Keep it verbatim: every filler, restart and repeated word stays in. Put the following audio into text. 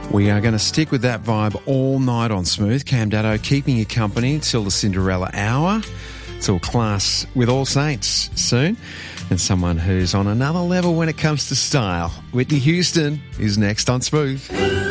We are going to stick with that vibe all night on Smooth. Cam Daddo keeping you company till the Cinderella hour. Till class with All Saints soon. And someone who's on another level when it comes to style. Whitney Houston is next on Smooth.